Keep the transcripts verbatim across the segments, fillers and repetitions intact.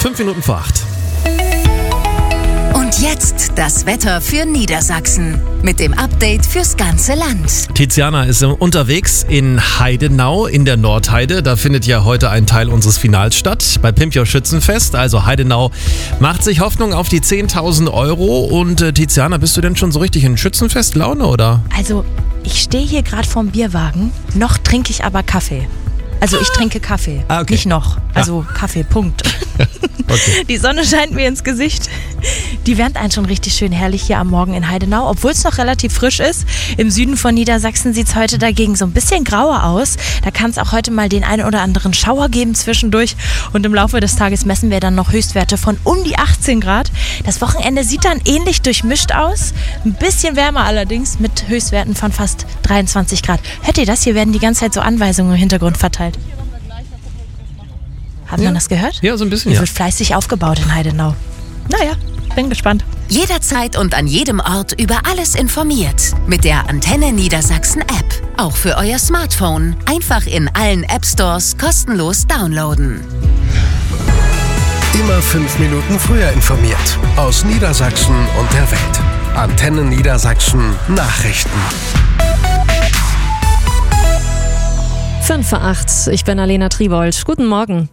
Fünf Minuten vor acht. Und jetzt das Wetter für Niedersachsen mit dem Update fürs ganze Land. Tiziana ist unterwegs in Heidenau in der Nordheide. Da findet ja heute ein Teil unseres Finals statt, bei Pimpjoch Schützenfest. Also Heidenau macht sich Hoffnung auf die zehntausend Euro. Und äh, Tiziana, bist du denn schon so richtig in Schützenfest-Laune, oder? Also, ich stehe hier gerade vorm Bierwagen. Noch trinke ich aber Kaffee. Also ich trinke Kaffee, ah, okay. Nicht noch. Also ah. Kaffee, Punkt. Okay. Die Sonne scheint mir ins Gesicht. Die wärmt einen schon richtig schön herrlich hier am Morgen in Heidenau, obwohl es noch relativ frisch ist. Im Süden von Niedersachsen sieht es heute dagegen so ein bisschen grauer aus. Da kann es auch heute mal den einen oder anderen Schauer geben zwischendurch. Und im Laufe des Tages messen wir dann noch Höchstwerte von um die achtzehn Grad. Das Wochenende sieht dann ähnlich durchmischt aus. Ein bisschen wärmer allerdings mit Höchstwerten von fast dreiundzwanzig Grad. Hört ihr das? Hier werden die ganze Zeit so Anweisungen im Hintergrund verteilt. Hat ja. man das gehört? Ja, so ein bisschen, Hier ja. wird fleißig aufgebaut in Heidenau. Naja, bin gespannt. Jederzeit und an jedem Ort über alles informiert. Mit der Antenne Niedersachsen App. Auch für euer Smartphone. Einfach in allen App Stores kostenlos downloaden. Immer fünf Minuten früher informiert. Aus Niedersachsen und der Welt. Antenne Niedersachsen Nachrichten. fünf vor acht, ich bin Alena Tribold. Guten Morgen.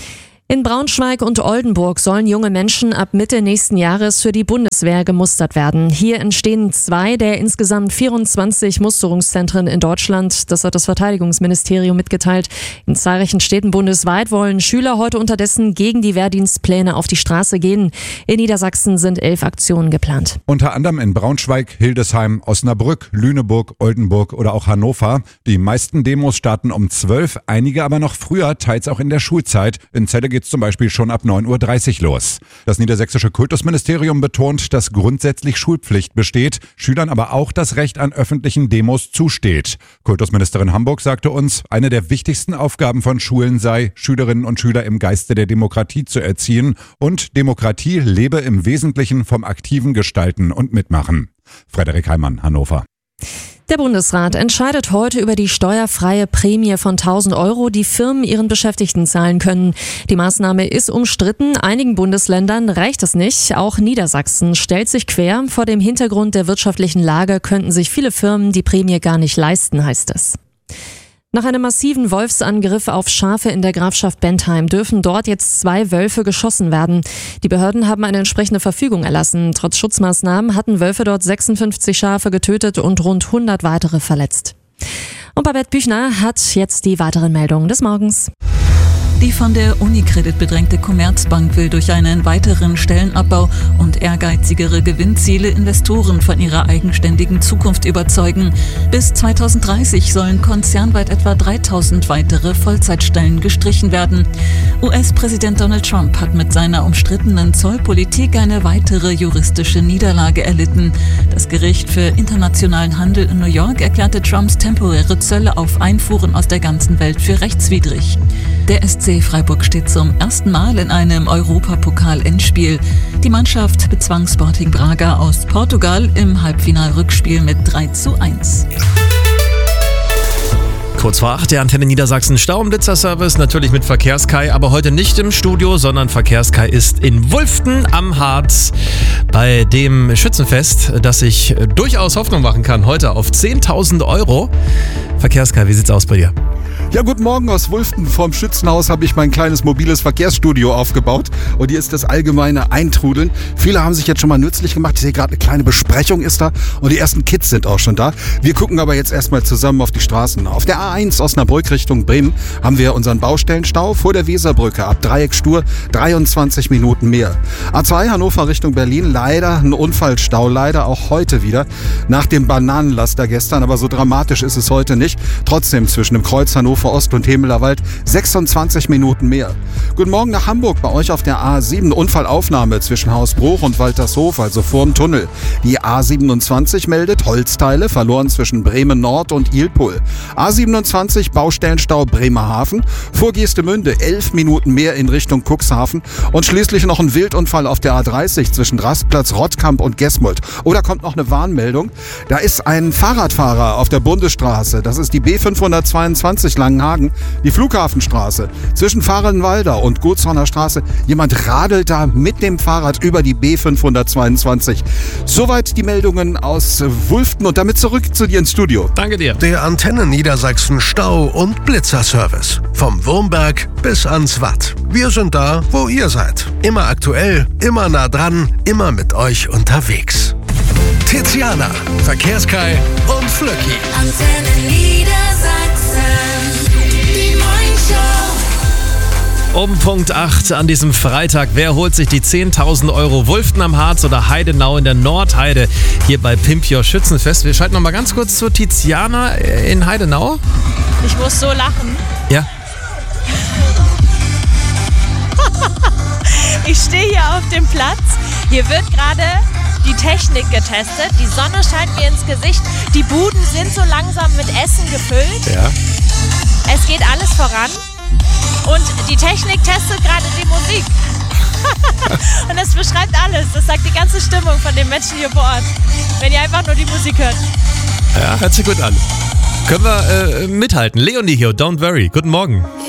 In Braunschweig und Oldenburg sollen junge Menschen ab Mitte nächsten Jahres für die Bundeswehr gemustert werden. Hier entstehen zwei der insgesamt vierundzwanzig Musterungszentren in Deutschland. Das hat das Verteidigungsministerium mitgeteilt. In zahlreichen Städten bundesweit wollen Schüler heute unterdessen gegen die Wehrdienstpläne auf die Straße gehen. In Niedersachsen sind elf Aktionen geplant. Unter anderem in Braunschweig, Hildesheim, Osnabrück, Lüneburg, Oldenburg oder auch Hannover. Die meisten Demos starten um zwölf, einige aber noch früher, teils auch in der Schulzeit. In Celle geht es zum Beispiel schon ab neun Uhr dreißig los. Das niedersächsische Kultusministerium betont, dass grundsätzlich Schulpflicht besteht, Schülern aber auch das Recht an öffentlichen Demos zusteht. Kultusministerin Hamburg sagte uns, eine der wichtigsten Aufgaben von Schulen sei, Schülerinnen und Schüler im Geiste der Demokratie zu erziehen und Demokratie lebe im Wesentlichen vom aktiven Gestalten und Mitmachen. Frederik Heimann, Hannover. Der Bundesrat entscheidet heute über die steuerfreie Prämie von tausend Euro, die Firmen ihren Beschäftigten zahlen können. Die Maßnahme ist umstritten. Einigen Bundesländern reicht es nicht. Auch Niedersachsen stellt sich quer. Vor dem Hintergrund der wirtschaftlichen Lage könnten sich viele Firmen die Prämie gar nicht leisten, heißt es. Nach einem massiven Wolfsangriff auf Schafe in der Grafschaft Bentheim dürfen dort jetzt zwei Wölfe geschossen werden. Die Behörden haben eine entsprechende Verfügung erlassen. Trotz Schutzmaßnahmen hatten Wölfe dort sechsundfünfzig Schafe getötet und rund hundert weitere verletzt. Und Babette Büchner hat jetzt die weiteren Meldungen des Morgens. Die von der Unicredit bedrängte Commerzbank will durch einen weiteren Stellenabbau und ehrgeizigere Gewinnziele Investoren von ihrer eigenständigen Zukunft überzeugen. Bis zweitausenddreißig sollen konzernweit etwa dreitausend weitere Vollzeitstellen gestrichen werden. U S-Präsident Donald Trump hat mit seiner umstrittenen Zollpolitik eine weitere juristische Niederlage erlitten. Das Gericht für internationalen Handel in New York erklärte Trumps temporäre Zölle auf Einfuhren aus der ganzen Welt für rechtswidrig. Der S C Freiburg steht zum ersten Mal in einem Europapokal-Endspiel. Die Mannschaft bezwang Sporting Braga aus Portugal im Halbfinal-Rückspiel mit drei zu eins. Kurz vor acht, der Antenne Niedersachsen Stau- und Blitzerservice, natürlich mit Verkehrskai, aber heute nicht im Studio, sondern Verkehrskai ist in Wulften am Harz bei dem Schützenfest, das sich durchaus Hoffnung machen kann, heute auf zehntausend Euro. Verkehrskai, wie sieht's aus bei dir? Ja, guten Morgen aus Wulften. Vorm Schützenhaus habe ich mein kleines mobiles Verkehrsstudio aufgebaut und hier ist das allgemeine Eintrudeln. Viele haben sich jetzt schon mal nützlich gemacht. Ich sehe gerade, eine kleine Besprechung ist da und die ersten Kids sind auch schon da. Wir gucken aber jetzt erstmal zusammen auf die Straßen. Auf der A eins Osnabrück Richtung Bremen haben wir unseren Baustellenstau vor der Weserbrücke ab Dreiecksstur dreiundzwanzig Minuten mehr. A zwei Hannover Richtung Berlin, leider ein Unfallstau, leider auch heute wieder nach dem Bananenlaster gestern, aber so dramatisch ist es heute nicht. Trotzdem zwischen dem Kreuz Hannover Ost und Hemelerwald sechsundzwanzig Minuten mehr. Guten Morgen nach Hamburg, bei euch auf der A sieben Unfallaufnahme zwischen Hausbruch und Waltershof, also vorm Tunnel. Die A siebenundzwanzig meldet Holzteile verloren zwischen Bremen Nord und Ilpol. A siebenundzwanzig Baustellenstau Bremerhaven, vor Geestemünde elf Minuten mehr in Richtung Cuxhaven und schließlich noch ein Wildunfall auf der A dreißig zwischen Rastplatz Rottkamp und Gesmold. Oder kommt noch eine Warnmeldung? Da ist ein Fahrradfahrer auf der Bundesstraße, das ist die B fünfhundertzweiundzwanzig lang Langenhagen. Die Flughafenstraße zwischen Fahrenwalder und Gotshorner Straße. Jemand radelt da mit dem Fahrrad über die B fünfhundertzweiundzwanzig. Soweit die Meldungen aus Wulften und damit zurück zu dir ins Studio. Danke dir. Der Antenne Niedersachsen Stau- und Blitzerservice. Vom Wurmberg bis ans Watt. Wir sind da, wo ihr seid. Immer aktuell, immer nah dran, immer mit euch unterwegs. Tiziana, Verkehrskai und Flöcki. Antenne Niedersachsen, die Morningshow. Um Punkt acht an diesem Freitag. Wer holt sich die zehntausend Euro? Wulften am Harz oder Heidenau in der Nordheide hier bei Pimp Your Schützenfest? Wir schalten noch mal ganz kurz zu Tiziana in Heidenau. Ich muss so lachen. Ja. Ich stehe hier auf dem Platz. Hier wird gerade die Technik getestet. Die Sonne scheint mir ins Gesicht. Die Buden sind so langsam mit Essen gefüllt. Ja. Es geht alles voran. Und die Technik testet gerade die Musik. Und das beschreibt alles. Das sagt die ganze Stimmung von den Menschen hier vor Ort. Wenn ihr einfach nur die Musik hört. Ja, hört sich gut an. Können wir äh, mithalten. Leonie hier, don't worry. Guten Morgen.